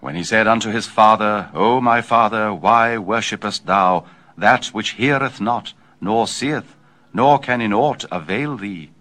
when he said unto his father, O my father, why worshippest thou that which heareth not, nor seeth, nor can in aught avail thee?